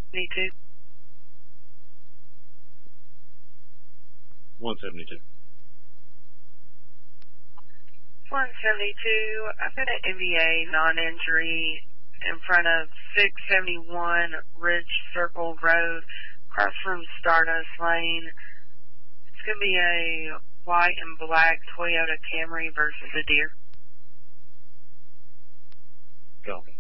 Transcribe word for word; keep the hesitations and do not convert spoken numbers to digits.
seventy-two. one seventy-two. one seventy-two. I've got an N B A non-injury in front of six seventy-one Ridge Circle Road, across from Stardust Lane. It's going to be a white and black Toyota Camry versus a Deer. Copy.